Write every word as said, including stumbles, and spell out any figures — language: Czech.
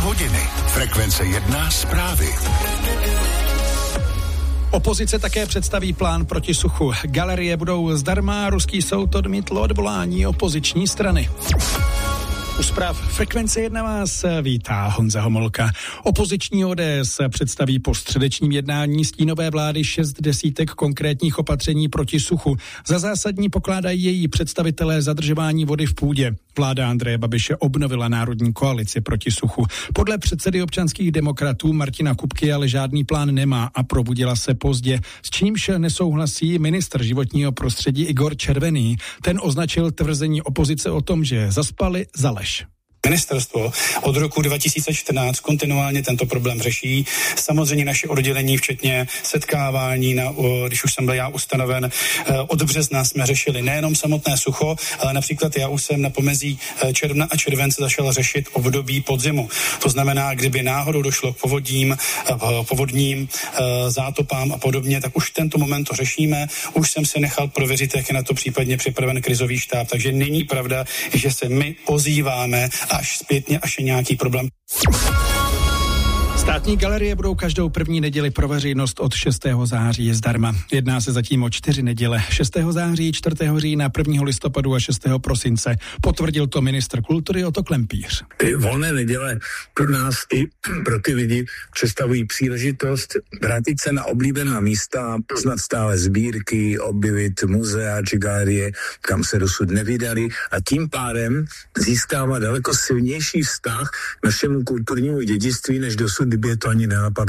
hodiny. Frekvence jedna zprávy. Opozice také představí plán proti suchu. Galerie budou zdarma, ruský soud odmítl odvolání opoziční strany. U zpráv Frekvence jedna vás vítá Honza Homolka. Opoziční O D S představí po středečním jednání stínové vlády šest desítek konkrétních opatření proti suchu. Za zásadní pokládají její představitelé zadržování vody v půdě. Vláda Andreje Babiše obnovila národní koalici proti suchu. Podle předsedy občanských demokratů Martina Kupky ale žádný plán nemá a probudila se pozdě, s čímž nesouhlasí ministr životního prostředí Igor Červený. Ten označil tvrzení opozice o tom, že zaspali za lež. Ministerstvo od roku dva tisíce čtrnáct kontinuálně tento problém řeší. Samozřejmě naše oddělení, včetně setkávání, na, když už jsem byl já ustanoven, od března jsme řešili nejenom samotné sucho, ale například já už jsem na pomezí června a července začal řešit období podzimu. To znamená, kdyby náhodou došlo k povodním, povodním zátopám a podobně, tak už v tento moment to řešíme. Už jsem se nechal prověřit, jak je na to případně připraven krizový štáb. Takže není pravda, že se my ozýváme až zpětně, až je nějaký problém. Státní galerie budou každou první neděli pro veřejnost od šestého září zdarma. Jedná se zatím o čtyři neděle. šestého září, čtvrtého října, prvního listopadu a šestého prosince. Potvrdil to ministr kultury Otto Klempíř. Ty volné neděle pro nás i pro ty lidi představují příležitost vrátit se na oblíbená místa, poznat stále sbírky, objevit muzea či galerie, kam se dosud nevydali, a tím pádem získává daleko silnější vztah k našemu kulturnímu dědictví, než dosud, kdyby je to ani nenapadlo.